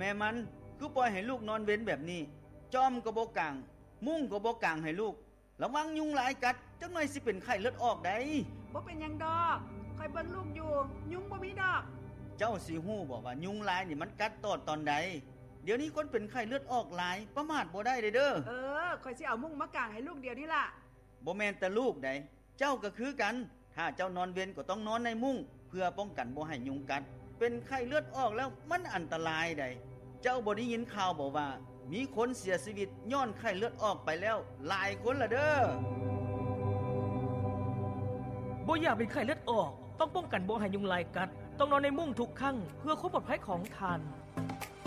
ม่มันคือปล่อยให้ลูกนอนเว้นแบบนี้จอมก็บ่กางมุ้งก็บ่กางให้ลูกระวังยุงหลายกัดจักหน่อยสิเป็นไข้เลือดออกได้บ่เป็นหยังดอกคอยเบิ่งลูกอยู่ยุงบ่มีดอกเจ้าสิฮู้บ่ว่ายุงหลายนี่มันกัดตอนใดเดี๋ยวนี้คนเป็นไข้เลือดออกหลายประมาทบ่ได้เด้อคอยสิเอามุ้งมากางให้ลูกเดียวนี่ล่ะบ่แม่นแต่ลูกใดเจ้าก็คือกันถ้าเจ้านอนเว้นก็ต้องนอนในมุ้งเพื่อป้องกันบ่ให้ยุงกัดเป็นไข้เลือดออกแล้วมันอันตรายใดเจ้าบ่ได้ยินข่าวบ่ว่ามีคนเสียชีวิตย้อนไข้เลือดออกไปแล้วหลายคนละเด้อบ่อยากเป็นไข้เลือดออกต้องป้องกันบ่ให้ยุงลายกัดต้องนอนในมุ้งทุกครั้งเพื่อความปลอดภัยของท่าน